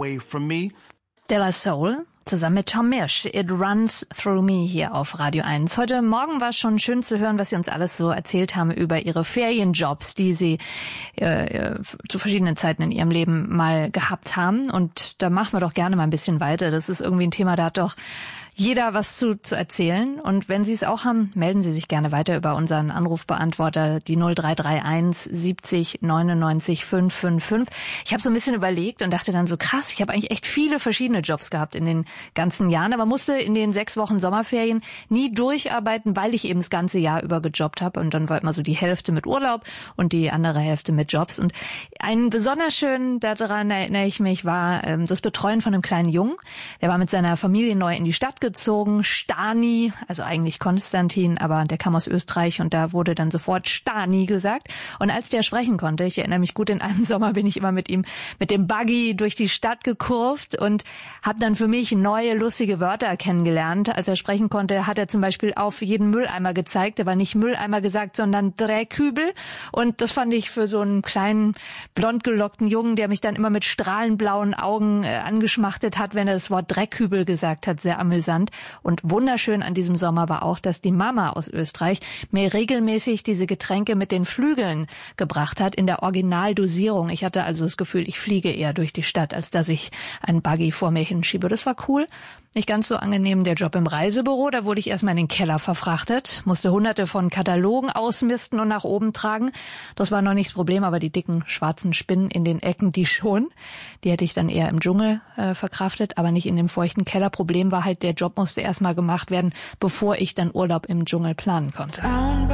away from me. De La Soul zusammen mit Tom Misch. It Runs Through Me hier auf Radio 1. Heute Morgen war es schon schön zu hören, was Sie uns alles so erzählt haben über Ihre Ferienjobs, die Sie zu verschiedenen Zeiten in Ihrem Leben mal gehabt haben. Und da machen wir doch gerne mal ein bisschen weiter. Das ist irgendwie ein Thema, da hat doch jeder was zu erzählen. Und wenn Sie es auch haben, melden Sie sich gerne weiter über unseren Anrufbeantworter, die 0331 70 99 555. Ich habe so ein bisschen überlegt und dachte dann so, krass, ich habe eigentlich echt viele verschiedene Jobs gehabt in den ganzen Jahren, aber musste in den 6 Wochen Sommerferien nie durcharbeiten, weil ich eben das ganze Jahr über gejobbt habe. Und dann war immer so die Hälfte mit Urlaub und die andere Hälfte mit Jobs. Und ein besonders schön, daran erinnere ich mich, war das Betreuen von einem kleinen Jungen. Der war mit seiner Familie neu in die Stadt gezogen, Stani, also eigentlich Konstantin, aber der kam aus Österreich und da wurde dann sofort Stani gesagt. Und als der sprechen konnte, ich erinnere mich gut, in einem Sommer bin ich immer mit ihm mit dem Buggy durch die Stadt gekurvt und habe dann für mich neue, lustige Wörter kennengelernt. Als er sprechen konnte, hat er zum Beispiel auf jeden Mülleimer gezeigt. Er war nicht Mülleimer gesagt, sondern Dreckkübel. Und das fand ich für so einen kleinen, blond gelockten Jungen, der mich dann immer mit strahlenblauen Augen angeschmachtet hat, wenn er das Wort Dreckkübel gesagt hat, sehr amüsant. Und wunderschön an diesem Sommer war auch, dass die Mama aus Österreich mir regelmäßig diese Getränke mit den Flügeln gebracht hat, in der Originaldosierung. Ich hatte also das Gefühl, ich fliege eher durch die Stadt, als dass ich einen Buggy vor mir hinschiebe. Das war cool. Nicht ganz so angenehm der Job im Reisebüro. Da wurde ich erstmal in den Keller verfrachtet, musste hunderte von Katalogen ausmisten und nach oben tragen. Das war noch nicht das Problem, aber die dicken schwarzen Spinnen in den Ecken, die schon. Die hätte ich dann eher im Dschungel verkraftet, aber nicht in dem feuchten Keller. Problem war halt, der Job musste erstmal gemacht werden, bevor ich dann Urlaub im Dschungel planen konnte.